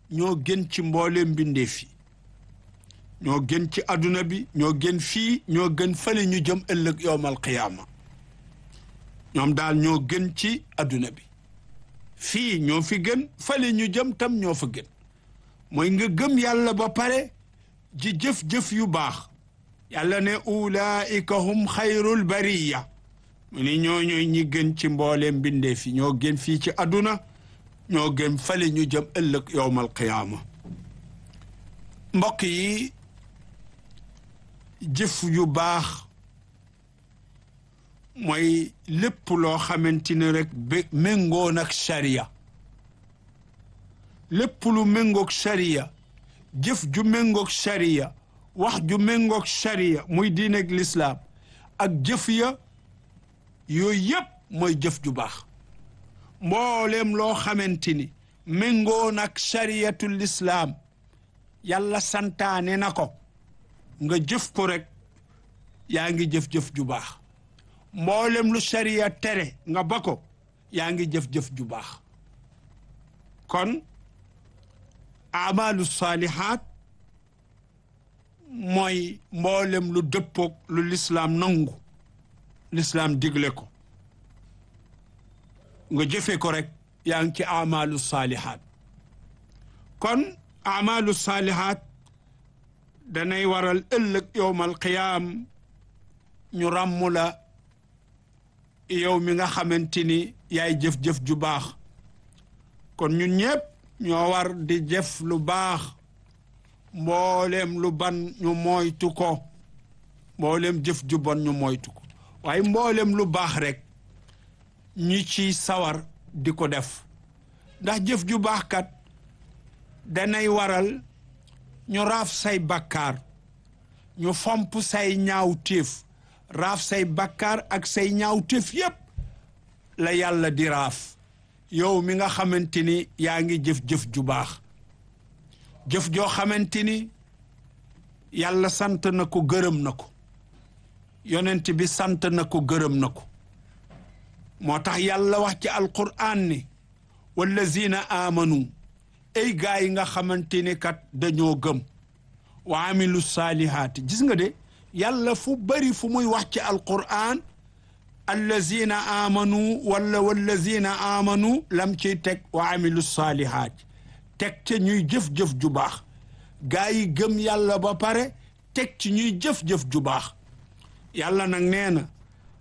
ñoo gën ci mbooleem mbindeef yi ñoo gën ci àdduna bi ñoo gën fii ñoo gën fële ñu jëm ëllëg yowmal qiyaama ñoom daal ñoo gën ci àdduna bi fii ñoo fi gën fële ñu jëm tam ñoo fa gën mooy nga gëm yàlla ba pare ji jëf-jëf yu baax yàlla ne ulaika hum xayrul bariya mu ni ñooñooy ñi gën ci mbooleem mbindeef yi ñoo gën fii ci àdduna ñoo gën fële ñu jëm ëllëg yowmal qiyaama mbokk yi jëf yu baax mooy lépp loo xamante ne rek méngoon ak sariya lépp lu méngoog sariya jëf ju méngoog sariya wax ju méngoog sariya muy diineeg lislaam ak jëf ya yooyu yëpp mooy jëf ju baax mbooleem loo xamante ni méngoon ak sariyatul lislaam yàlla santaane na ko nga jëf ko rek yaa ngi jëf-jëf ju baax mboolem lu sariya tere nga ba ko yaa ngi jëf-jëf ju baax kon amalu saalihaat mooy mboolem lu dëppoog lu lislaam nangu lislaam digle ko nga jëfe ko rek yaa ngi ci amalu saalihaat kon amalu saalihaat danay waral ëllëg yowmal qiyaam ñu ràmm la yow mi nga xamante ni yaay jëf-jëf ju baax kon ñun ñëpp ñoo war di jëf lu baax mbooleem lu ban ñu moytu ko mbooleem jëf ju bon ñu moytu ko waaye mbooleem lu baax rek ñi ci sawar di ko def ndax jëf ju baax kat danay waral ñu raaf say bakkaar ñu fomp say ñaaw téef raaf say bakkaar ak say ñaaw téef yépp la yàlla di raaf yow mi nga xamante ni yaa ngi jëf-jëf ju baax jëf joo xamante ni yàlla sant na ko gërëm na ko yonent bi sant na ko gërëm na ko moo tax yàlla wax ci alquraan ni wallazina amanu ay gaa yi nga xamante ni kat dañoo gëm wa amilu saalihaati gis nga de yàlla fu bari fu muy wax ci alquraan allazina amanu wala wallazina amanu lam ciy teg wa amilu saalihaati teg ca ñuy jëf-jëf ju baax gaa yi gëm yàlla ba pare teg ci ñuy jëf-jëf ju baax yàlla nag nee na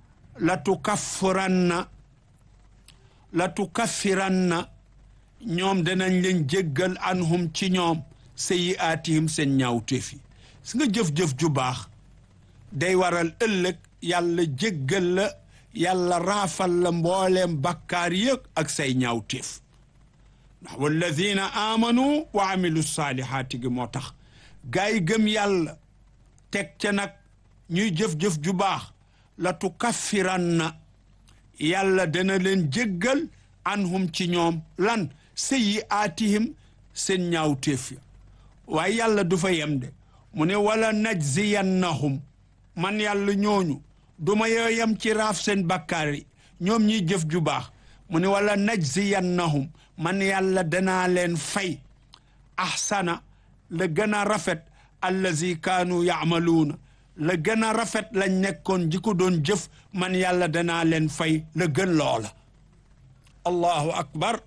la tukaffiranna ñoom danañ leen jéggal anhum ci ñoom sayyi'aatihim seen ñaawteef yi su nga jëf-jëf ju baax day waral ëllëg yàlla jéggal la yàlla raafal la mbooleem bakkaar yëg ak say ñaawteef ndax walladina amanu wa amilu saalihaati gi moo tax gaa yi gëm yàlla teg ca nag ñuy jëf-jëf ju baax la tukaffiranna yàlla dana leen jéggal anhum ci ñoom lan sayyi'aatihim seen ñaawteef ya waaye yàlla du fa yem de mu ne wala najziyannahum man yàlla ñooñu du ma yoo yem ci raaf seen bakkaar yi ñoom ñiy jëf ju baax mu ne wala najziyannahum man yàlla danaa leen fay ahsana la gën a rafet allazi kaanu yaamaluuna la gën a rafet lañ nekkoon ji ko doon jëf man yàlla danaa leen fay la gën loola allahu akbar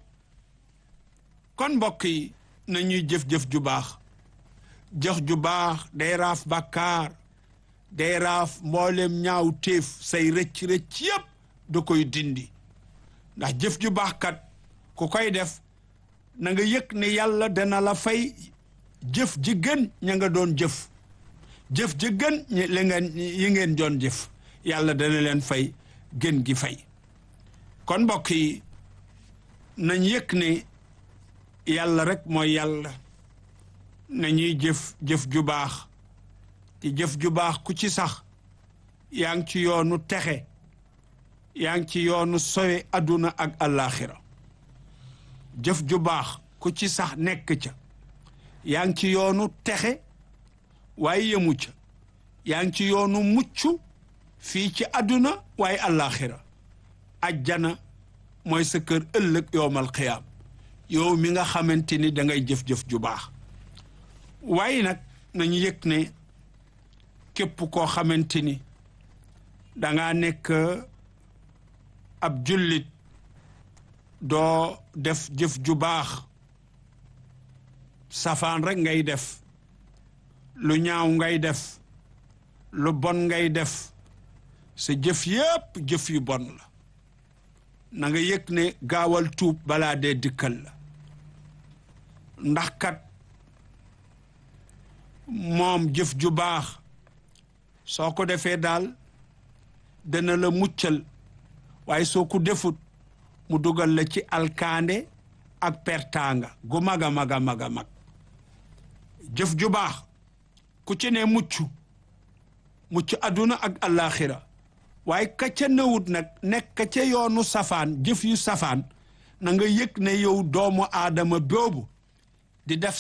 kon mbokk yi nañuy jëf-jëf ju baax jëf ju baax day raaf bàkkaar day raaf mboolem ñaaw téef say rëcc-rëcc yépp da koy dindi ndax jëf ju baax kat ku koy def na nga yëg ne yàlla dana la fay jëf ji gën ña nga doon jëf jëf ji gën yi ngeen doon jëf yàlla dana leen fay gën gi fay kon mbokk yi nañ yëg ne yàlla rek mooy yàlla nañuy jëf ju baax te jëf ju baax ku ci sax yaa ngi ci yoonu texe yaa ngi ci yoonu sowe adduna ak àllaaxira jëf ju baax ku ci sax nekk ca yaa ngi ci yoonu texe waaye yemu ca yaa ngi ci yoonu mucc fii ci adduna waaye àllaaxira ajjana mooy sa kër ëllëg yowmal qiyaam yow mi nga xamante ni da ngay jëf-jëf ju baax waaye nag nañu yëg ne képp koo xamante ni danga nekk ab jullit doo def jëf ju baax safaan rek ngay def lu ñaaw ngay def lu bon ngay def sa jëf yépp jëf yu bon la na nga yëg ne gaawal tuub balaa dee dikkal la ndax kat moom jëf ju baax soo ko defee daal dana la muccal waaye soo ko defut mu dugal la ci alkaande ak pertaanga gu mag a mag a mag a mag jëf ju baax ku ci ne mucc àdduna ak àllaaxira waaye ka ca nëwut nag nekk ca yoonu safaan jëf yu safaan na nga yëg ne yow doomu aadama boobu di def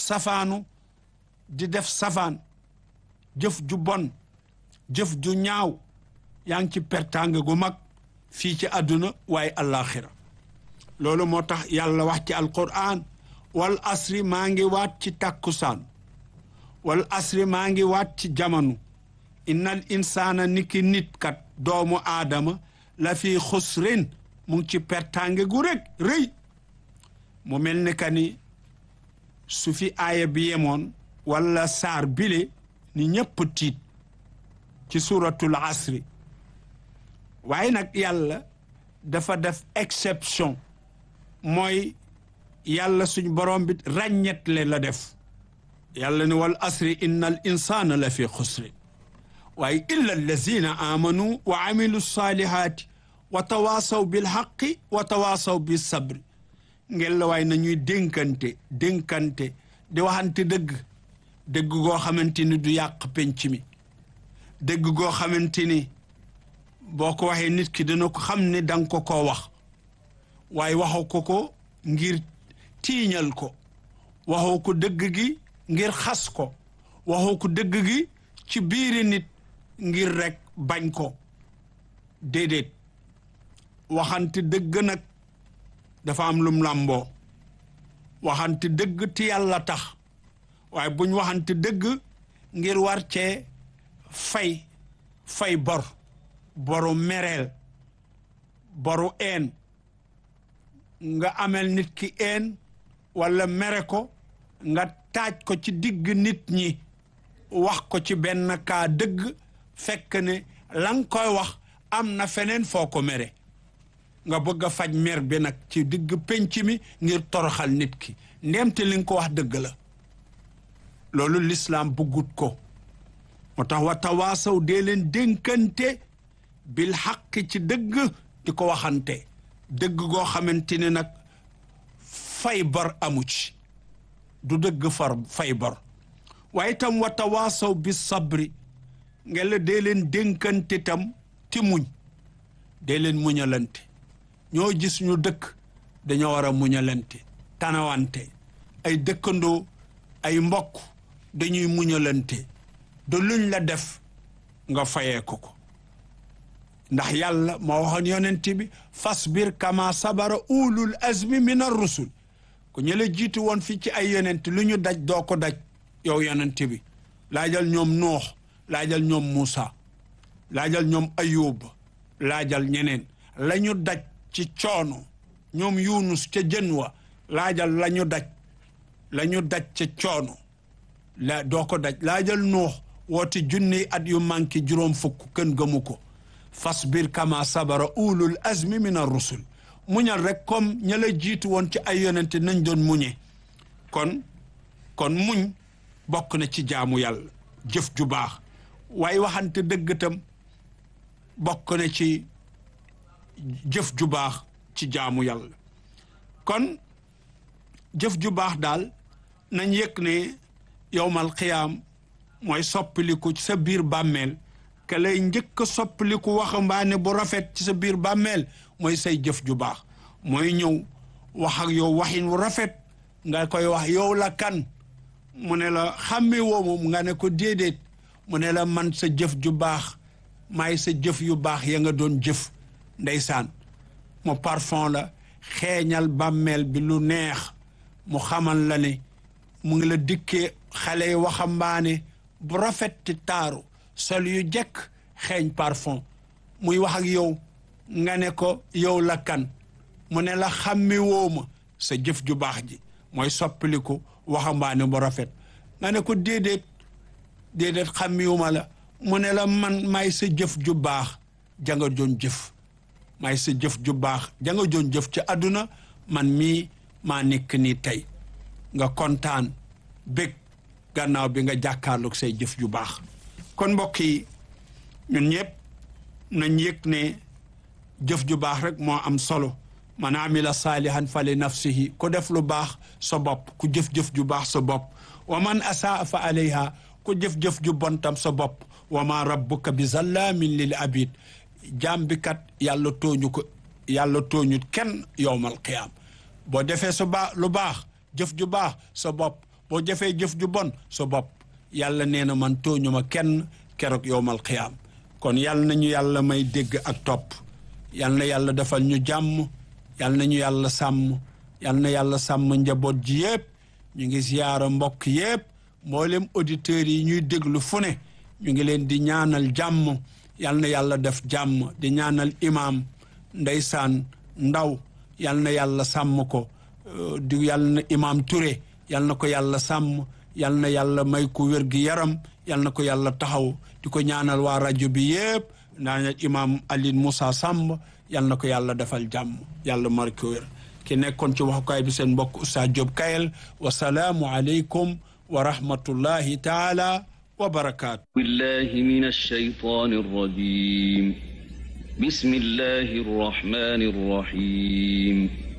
safaan jëf ju bon jëf ju ñaaw yaa ngi ci pertanga gu mag fii ci àdduna waaye àllaaxira loolu moo tax yàlla wax ci alquran wal asri maa ngi waat ci tàkkusaan wal asri maa ngi waat ci jamono innal insaana niki nit kat doomu aadama la fi xusrin mu ngi ci pertange gu rek rëy mu mel ni ka ni su fi aaya bi yemoon wala saar bile ni ñëpp tiit ci suratul asri waaye nag yàlla dafa def exception mooy yàlla suñ borom bi ràññetle la def yàlla ni wal asri innal insaana la fi xusrin waaye illa allazina amanu wa amilu salihaati wa tawaasaw bil haqqi wa tawaasaw bis sabri ngel la waaye nañuy dénkante di waxante dëgg goo xamante ni du yàq penc mi dëgg goo xamante ni boo ko waxee nit ki dina ko xam ne danga ko koo wax waaye waxoo ko ngir tiiñal ko waxoo ko dëgg gi ngir xas ko waxoo ko dëgg gi ci biiri nit ngir rek bañ ko déedéet waxante dëgg nag dafa am lum làmboo waxante dëgg ti yàlla tax waaye buñ waxante dëgg ngir war cee fay boru mereel boru een nga amel nit ki een walla mere ko nga taaj ko ci digg nit ñi wax ko ci benn kaa dëgg fekk ne lang koy wax am na feneen foo ko mere nga bëgg a faj mer bi nag ci digg penc mi ngir toroxal nit ki ndemte li nga ko wax dëgg la loolu lislaam bëggut ko moo tax wa tawaasaw dee leen dénkante bil xaq ci dëgg di ko waxante dëgg goo xamante ne nag fay bor amu ci du dëgg fay bor waaye tam wa tawaasaw bi sabri ngeen la dee leen dénkante tam ti muñ dee leen muñalante ñoo gis ñu dëkk dañoo war a muñalante tanawante ay dëkkandoo ay mbokk dañuy muñalante de luñ la def nga fayee ko ndax yàlla moo waxoon yonent bi fasbir kama sabara ulul azmi min ar-rusul ku ñu la jiitu woon fii ci ay yonent lu ñu daj doo ko daj yow yonent bi laajal ñoom Nuux laajal ñoom Muusa laajal ñoom Ayub laajal ñeneen la ñu daj ci coono ñoom Yunus ca jën wa laajal la ñu daj ca coono la doo ko daj laajal Nuux woote junni at yu manqué juróom fukk kenn gëmu ko fasbir kama sabara ulul azmi min ar-rusul muñal rek comme ña la jiitu woon ci ay yonente nañ doon muñe kon muñ bokk na ci jaamu yàlla jëf ju baax waaye waxante dëgg tam bokk na ci jëf ju baax ci jaamu yàlla kon jëf ju baax daal nañ yëg ne yowmal xiyaam mooy soppiliku ci sa biir bàmmeel ka lay njëkk soppiliku waxambaane bu rafet ci sa biir bàmmeel mooy say jëf ju baax mooy ñëw wax ak yow waxin wu rafet nga koy wax yow la kan mu ne la xàmme woomu nga ne ko déedéet mu ne la man sa jëf ju baax maay sa jëf yu baax ya nga doon jëf ndeysaan mu parfum la xeeñal bàmmeel bi lu neex mu xamal la ne mu ngi la dikkee xale yi waxambaane bu rafet ti taaru sol yu jekk xeeñ parfum muy wax ak yow nga ne ko yow la kan mu ne la xàmmi wooma sa jëf ju baax ji mooy soppiliku waxambaane bu rafet nga ne ko déedéet xàmmiwuma la mu ne la man may sa jëf ju baax janga doon jëf may sa jëf ju baax janga doon jëf ci àdduna man mii maa nekk nii tey nga kontaan bég gannaaw bi nga jàkkaarloog say jëf ju baax kon mbokk yi ñun ñëpp nañ yëg ne jëf ju baax rek moo am solo man amila saalihan fa li nafsihi ku def lu baax sa bopp ku jëf-jëf ju baax sa bopp wa man asaa fa alayha ku jëf-jëf ju bontam sa bopp wa ma rabbuka bi zallamin lil abid jaam bi kat yàlla tooñut kenn yowmal qiyaam boo defee sa baax lu baax jëf ju baax sa bopp boo jëfee jëf ju bon sa bopp yàlla nee na man tooñuma kenn keroog yowmal qiyaam kon yàlla nañu yàlla may dégg ak topp yàlla na yàlla defal ñu jàmm yàlla nañu yàlla sàmm yàlla na yàlla sàmm njaboot ji yépp ñu ngi ziyaara mbokk yépp mboolem auditeurs yi ñuy déglu fu ne ñu ngi leen di ñaanal jàmm yàlla na yàlla def jàmm di ñaanal imaam ndeysaan ndaw yàlla na yàlla sàmm ko di yàlla na imaam Touré yàlla na ko yàlla sàmm yàlla na yàlla may ko wér gi yaram yàlla na ko yàlla taxaw di ko ñaanal waa rajo bi yépp ñaanal imaam Aline Moussa Samb yàlla na ko yàlla defal jàmm yàlla mar ko wér ki nekkoon ci waxukaay bi seen mbokk Oustaz Diop Kayel wasalaamu aleykum wa rahmatullahi taala wa barakaatu billahi min ash-shaytani ar-rajim bismillahi ar-rahmani ar-rahim